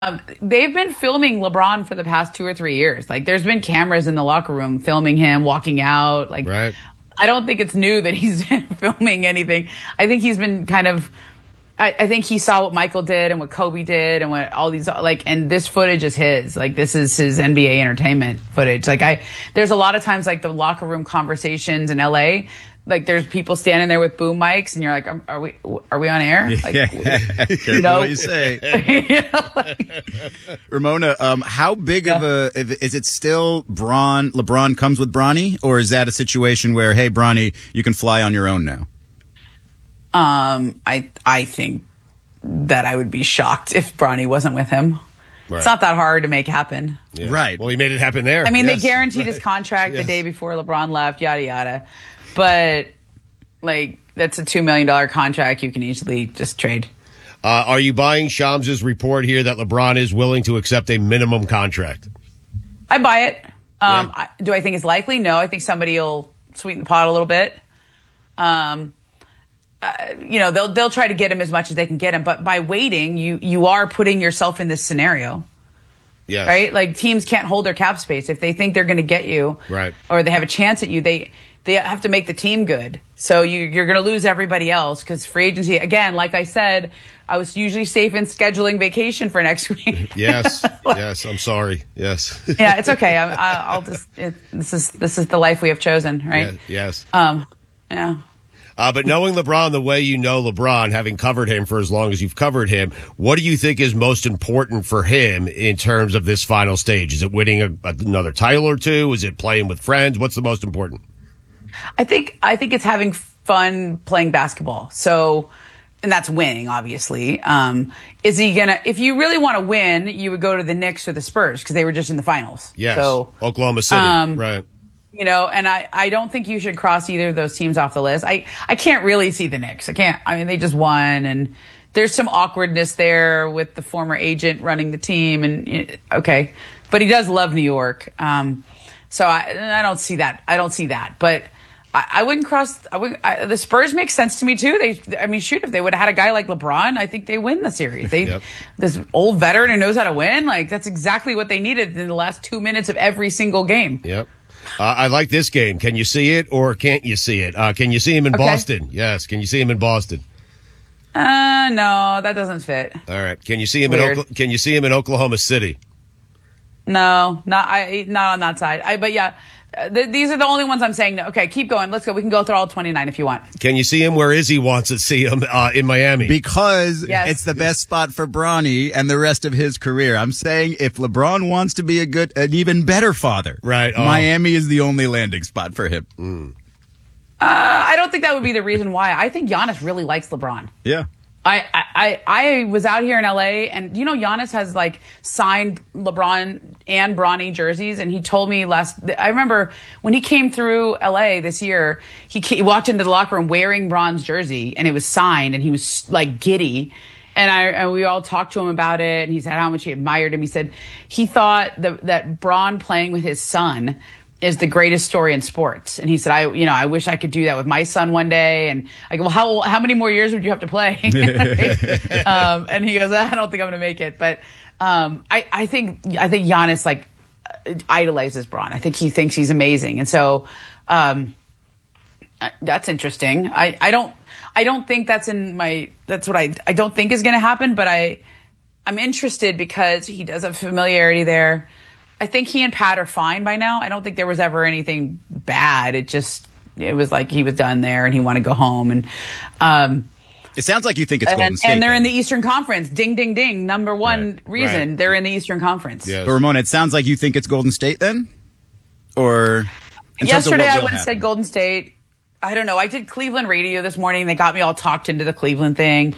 They've been filming LeBron for the past 2 or 3 years. Like, there's been cameras in the locker room filming him walking out. Like, Right. I don't think it's new that he's been filming anything. I think he's been kind of. I think he saw what Michael did and what Kobe did and what all these like. And this footage is his. Like, this is his NBA entertainment footage. There's a lot of times like the locker room conversations in LA. Like, there's people standing there with boom mics, and you're like, are we on air? Like, Careful what you say. Ramona, how big of is it still LeBron comes with Bronny, or is that a situation where, hey, Bronny, you can fly on your own now? I think that I would be shocked if Bronny wasn't with him. Right. It's not that hard to make happen. Yeah. Right. Well, he made it happen there. I mean, they guaranteed his contract the day before LeBron left, yada, yada. But, like, that's a $2 million contract you can easily just trade. Are you buying Shams' report here that LeBron is willing to accept a minimum contract? I buy it. Do I think it's likely? No. I think somebody will sweeten the pot a little bit. They'll try to get him as much as they can get him. But by waiting, you are putting yourself in this senorio. Yes. Right? Like, teams can't hold their cap space. If they think they're going to get you, right, or they have a chance at you, they have to make the team good. So you're going to lose everybody else because free agency, again, like I said, I was usually safe in scheduling vacation for next week. Yes. Yes. I'm sorry. Yes. Yeah, it's okay. This is the life we have chosen, right? Yes. Yeah. But knowing LeBron the way you know LeBron, having covered him for as long as you've covered him, what do you think is most important for him in terms of this final stage? Is it winning another title or two? Is it playing with friends? What's the most important? I think it's having fun playing basketball. So, and that's winning, obviously. Is he if you really want to win, you would go to the Knicks or the Spurs because they were just in the finals. Yes. So, Oklahoma City. Right. And I don't think you should cross either of those teams off the list. I can't really see the Knicks. I can't. I mean, they just won, and there's some awkwardness there with the former agent running the team. And okay, but he does love New York. So I don't see that. But I wouldn't cross. The Spurs make sense to me too. If they would have had a guy like LeBron, I think they win the series. This old veteran who knows how to win. Like, that's exactly what they needed in the last 2 minutes of every single game. Yep. I like this game. Can you see it or can't you see it? Can you see him in Boston? Yes. Can you see him in Boston? No, that doesn't fit. All right. Can you see him in Oklahoma City? No, not on that side. But yeah, these are the only ones I'm saying no. Okay, keep going. Let's go. We can go through all 29 if you want. Can you see him where Izzy wants to see him in Miami? Because it's the best spot for Bronny and the rest of his career. I'm saying if LeBron wants to be an even better father, right? Miami is the only landing spot for him. I don't think that would be the reason why. I think Giannis really likes LeBron. Yeah. I was out here in LA, and Giannis has signed LeBron and Bronny jerseys, and he told me I remember when he came through LA this year, he walked into the locker room wearing Bron's jersey, and it was signed, and he was giddy. And we all talked to him about it, and he said how much he admired him. He said he thought that Bron playing with his son is the greatest story in sports. And he said, I wish I could do that with my son one day. And I go, well, how many more years would you have to play? And he goes, I don't think I'm going to make it. But I think Giannis idolizes Bron. I think he thinks he's amazing. And so that's interesting. I don't think that's what I don't think is going to happen, but I'm interested because he does have familiarity there. I think he and Pat are fine by now. I don't think there was ever anything bad. It was like he was done there and he wanted to go home. And it sounds like you think it's Golden State. And they're in the Eastern Conference. Ding, ding, ding. Number one reason they're in the Eastern Conference. Yes. But Ramona, it sounds like you think it's Golden State then? Or yesterday I would have said Golden State. I don't know. I did Cleveland radio this morning. They got me all talked into the Cleveland thing.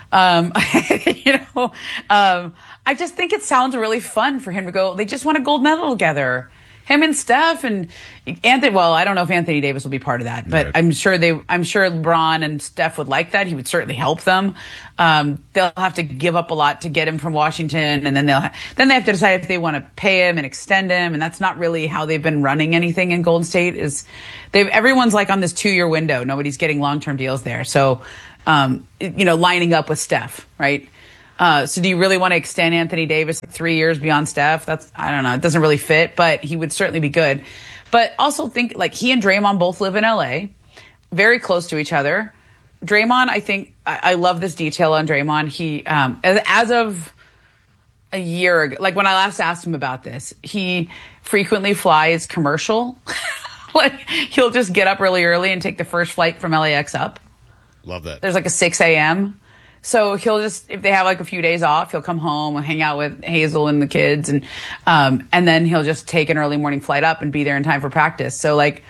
I just think it sounds really fun for him to go. They just won a gold medal together. Him and Steph and Anthony. Well, I don't know if Anthony Davis will be part of that, but right. I'm sure LeBron and Steph would like that. He would certainly help them. They'll have to give up a lot to get him from Washington, and then they have to decide if they want to pay him and extend him. And that's not really how they've been running anything in Golden State. Everyone's on this 2-year window. Nobody's getting long-term deals there. So, lining up with Steph, right? So do you really want to extend Anthony Davis 3 years beyond Steph? I don't know. It doesn't really fit, but he would certainly be good. But also think like he and Draymond both live in LA, very close to each other. Draymond, I think I love this detail on Draymond. He, as of a year ago, like when I last asked him about this, he frequently flies commercial. Like he'll just get up really early and take the first flight from LAX up. Love that. There's like a 6 a.m. So he'll just, if they have like a few days off, he'll come home and hang out with Hazel and the kids. And then he'll just take an early morning flight up and be there in time for practice. So like,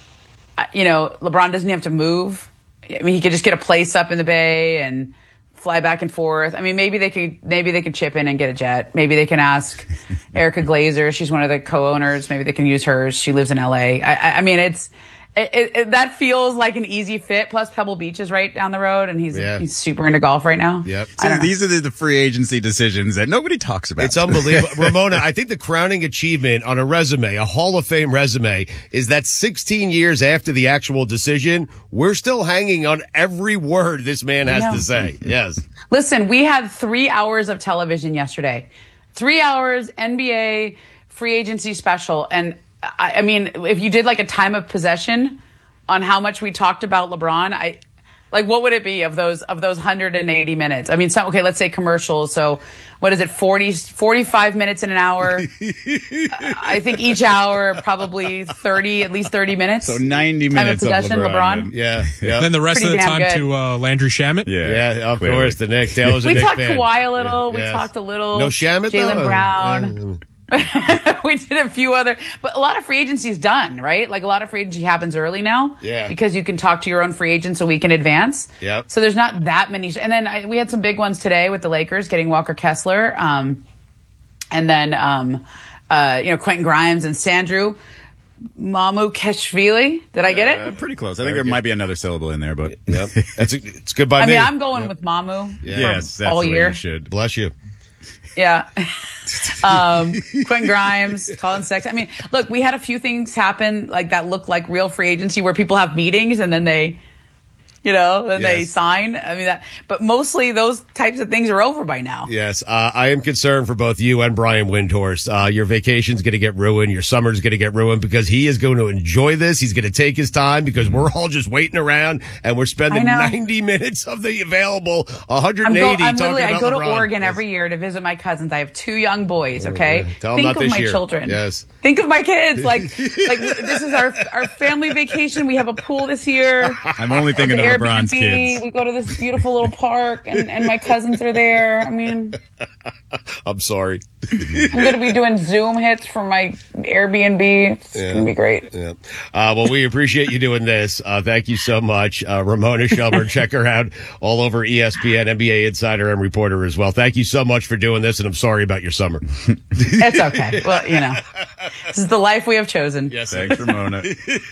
LeBron doesn't have to move. I mean, he could just get a place up in the Bay and fly back and forth. I mean, maybe they could chip in and get a jet. Maybe they can ask Erica Glazer. She's one of the co-owners. Maybe they can use hers. She lives in LA. I mean, that feels like an easy fit. Plus, Pebble Beach is right down the road, and he's super into golf right now. Yep. So these are the free agency decisions that nobody talks about. It's unbelievable. Ramona, I think the crowning achievement on a resume, a Hall of Fame resume, is that 16 years after the actual decision, we're still hanging on every word this man has to say. Yes. Listen, we had 3 hours of television yesterday. 3 hours, NBA free agency special, and I mean, if you did like a time of possession on how much we talked about LeBron, what would it be of those 180 minutes? I mean, let's say commercials. So what is it? 45 minutes in an hour. I think each hour, probably at least 30 minutes. So 90 minutes time of possession, of LeBron. Yeah. Then the rest Pretty of the time good. to Landry Shamet. Yeah, of course. The Knicks. That was a we Knicks talked fan. Kawhi a little. Yeah. We talked a little. No Shamet, Jaylen though? Brown. We did a few other, but a lot of free agency is done, right? Like a lot of free agency happens early now. Yeah. Because you can talk to your own free agents a week in advance. Yep. So there's not that many. And then we had some big ones today with the Lakers getting Walker Kessler. And then, Quentin Grimes and Sandro Mamukashvili. Did I get it? Pretty close. I think there might be another syllable in there, but Yep. It's good by me. I mean, I'm going with Mamu yes, that's all the way year. you should. Bless you. Yeah. Quentin Grimes, Colin Sexton. I mean, look, we had a few things happen like that look like real free agency where people have meetings and then they they sign. I mean, but mostly those types of things are over by now. Yes. I am concerned for both you and Brian Windhorst. Your vacation's going to get ruined. Your summer's going to get ruined because he is going to enjoy this. He's going to take his time because we're all just waiting around and we're spending 90 minutes of the available 180 I go to LeBron. Oregon every year to visit my cousins. I have 2 young boys, okay? Tell them Think not of this my year. children. Yes. Think of my kids. Like this is our family vacation. We have a pool this year. I'm only thinking of LeBron's kids. We go to this beautiful little park, and my cousins are there. I mean, I'm sorry. I'm going to be doing Zoom hits from my Airbnb. It's going to be great. Yeah. Well, we appreciate you doing this. Thank you so much. Ramona Shelburne, check her out all over ESPN, NBA Insider, and Reporter as well. Thank you so much for doing this, and I'm sorry about your summer. It's okay. Well, this is the life we have chosen. Yes, thanks, Ramona.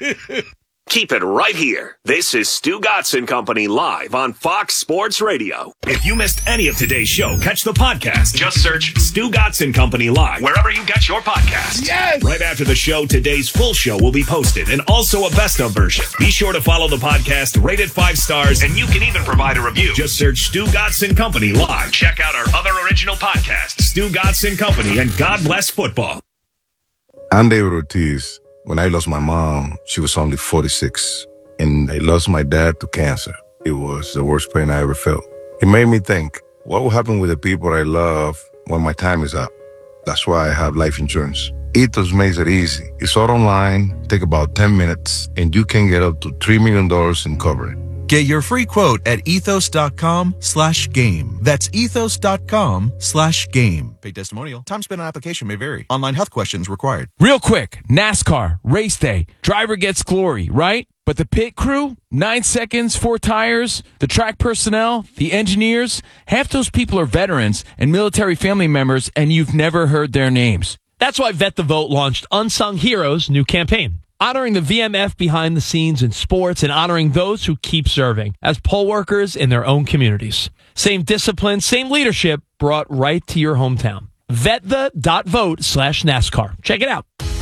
Keep it right here. This is Stu Gotson Company live on Fox Sports Radio. If you missed any of today's show, catch the podcast. Just search Stu Gotson Company live wherever you get your podcasts. Yes! Right after the show, today's full show will be posted and also a best of version. Be sure to follow the podcast, rate it 5 stars, and you can even provide a review. Just search Stu Gotson Company live. Check out our other original podcasts, Stu Gotson Company and God Bless Football. I'm David Ortiz. When I lost my mom, she was only 46, and I lost my dad to cancer. It was the worst pain I ever felt. It made me think, what will happen with the people I love when my time is up? That's why I have life insurance. Ethos makes it easy. It's all online, take about 10 minutes, and you can get up to $3 million in coverage. Get your free quote at ethos.com/game. That's ethos.com/game. Paid testimonial. Time spent on application may vary. Online health questions required. Real quick, NASCAR, race day. Driver gets glory, right? But the pit crew, 9 seconds, 4 tires, the track personnel, the engineers, half those people are veterans and military family members, and you've never heard their names. That's why Vet the Vote launched Unsung Heroes' new campaign, honoring the VMF behind the scenes in sports and honoring those who keep serving as poll workers in their own communities. Same discipline, same leadership brought right to your hometown. VetThe.vote/NASCAR. Check it out.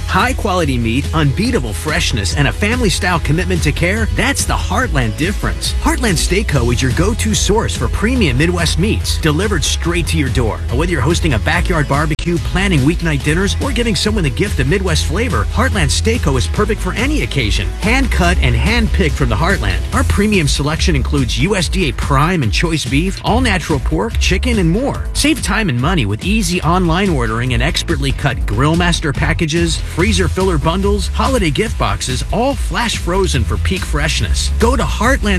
High quality meat, unbeatable freshness, and a family style commitment to care, that's the Heartland difference. Heartland Steak Co. is your go-to source for premium Midwest meats delivered straight to your door. Whether you're hosting a backyard barbecue, planning weeknight dinners, or giving someone the gift of Midwest flavor, Heartland Steak Co. is perfect for any occasion. Hand cut and hand picked from the Heartland. Our premium selection includes USDA prime and choice beef, all natural pork, chicken, and more. Save time and money with easy online ordering and expertly cut grill master packages, freezer filler bundles, holiday gift boxes, all flash frozen for peak freshness. Go to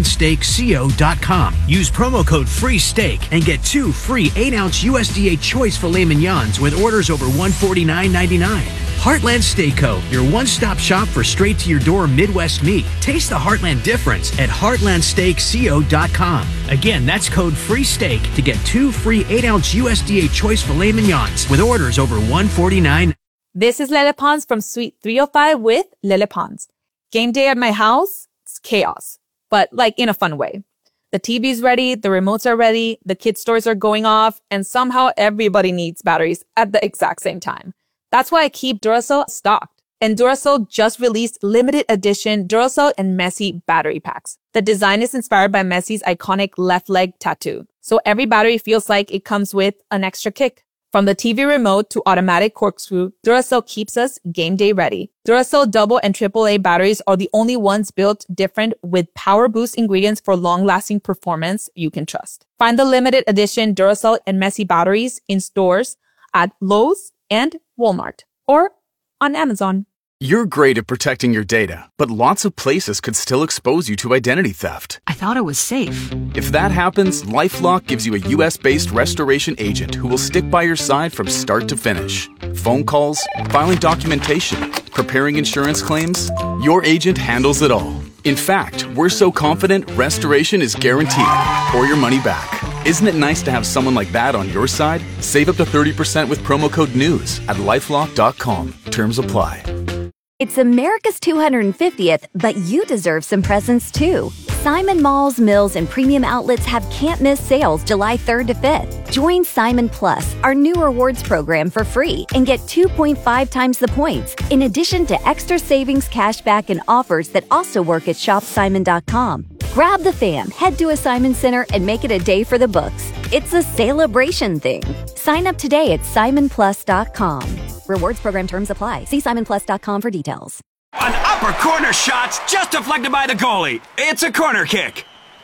heartlandsteakco.com. Use promo code FREESTEAK and get 2 free 8-ounce USDA choice filet mignons with orders over $149.99. Heartland Steak Co., your one-stop shop for straight-to-your-door Midwest meat. Taste the Heartland difference at heartlandsteakco.com. Again, that's code FREESTEAK to get 2 free 8-ounce USDA choice filet mignons with orders over $149. This is Lele Pons from Suite 305 with Lele Pons. Game day at my house, it's chaos, but like in a fun way. The TV's ready, the remotes are ready, the kids' toys are going off, and somehow everybody needs batteries at the exact same time. That's why I keep Duracell stocked. And Duracell just released limited edition Duracell and Messi battery packs. The design is inspired by Messi's iconic left leg tattoo. So every battery feels like it comes with an extra kick. From the TV remote to automatic corkscrew, Duracell keeps us game day ready. Duracell double and AAA batteries are the only ones built different with power boost ingredients for long-lasting performance you can trust. Find the limited edition Duracell and Messi batteries in stores at Lowe's and Walmart or on Amazon. You're great at protecting your data, but lots of places could still expose you to identity theft. I thought it was safe. If that happens, LifeLock gives you a US-based restoration agent who will stick by your side from start to finish. Phone calls, filing documentation, preparing insurance claims, your agent handles it all. In fact, we're so confident restoration is guaranteed or your money back. Isn't it nice to have someone like that on your side? Save up to 30% with promo code NEWS at LifeLock.com. Terms apply. It's America's 250th, but you deserve some presents too. Simon Malls, Mills, and Premium Outlets have can't-miss sales July 3rd to 5th. Join Simon Plus, our new rewards program, for free and get 2.5 times the points, in addition to extra savings, cashback, and offers that also work at ShopSimon.com. Grab the fam, head to a Simon Center, and make it a day for the books. It's a celebration thing. Sign up today at SimonPlus.com. Rewards program terms apply. See SimonPlus.com for details. An upper corner shot's just deflected by the goalie. It's a corner kick.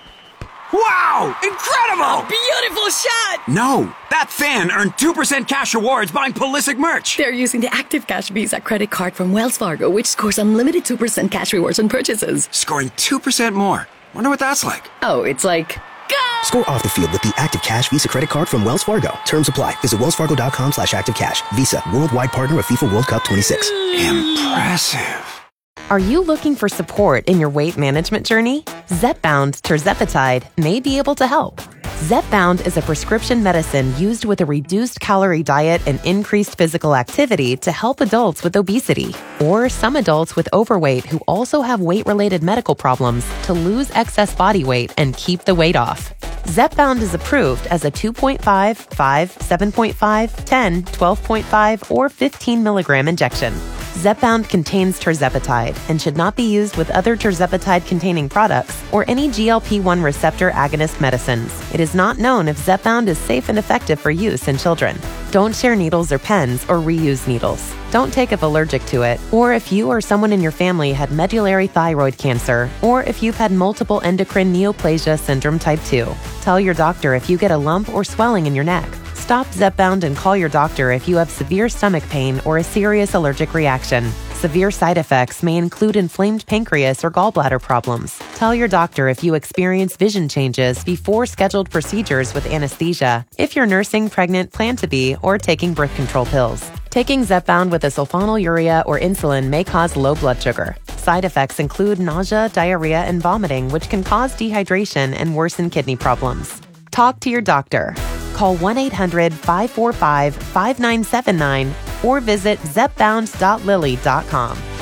Wow! Incredible! A beautiful shot! No, that fan earned 2% cash rewards buying Pulisic merch. They're using the Active Cash Visa credit card from Wells Fargo, which scores unlimited 2% cash rewards on purchases. Scoring 2% more. Wonder what that's like. Oh, it's like... Go! Score off the field with the Active Cash Visa credit card from Wells Fargo. Terms apply. Visit wellsfargo.com/activecash. Visa, worldwide partner of FIFA World Cup 26. Impressive. Are you looking for support in your weight management journey? Zepbound tirzepatide may be able to help. Zepbound is a prescription medicine used with a reduced calorie diet and increased physical activity to help adults with obesity or some adults with overweight who also have weight-related medical problems to lose excess body weight and keep the weight off. Zepbound is approved as a 2.5, 5, 7.5, 10, 12.5, or 15 milligram injection. Zepbound contains tirzepatide and should not be used with other tirzepatide-containing products or any GLP-1 receptor agonist medicines. It is not known if Zepbound is safe and effective for use in children. Don't share needles or pens or reuse needles. Don't take if allergic to it, or if you or someone in your family had medullary thyroid cancer, or if you've had multiple endocrine neoplasia syndrome type 2. Tell your doctor if you get a lump or swelling in your neck. Stop Zepbound and call your doctor if you have severe stomach pain or a serious allergic reaction. Severe side effects may include inflamed pancreas or gallbladder problems. Tell your doctor if you experience vision changes before scheduled procedures with anesthesia, if you're nursing, pregnant, plan to be, or taking birth control pills. Taking Zepbound with a sulfonylurea or insulin may cause low blood sugar. Side effects include nausea, diarrhea, and vomiting, which can cause dehydration and worsen kidney problems. Talk to your doctor. Call 1-800-545-5979 or visit zepbound.lilly.com.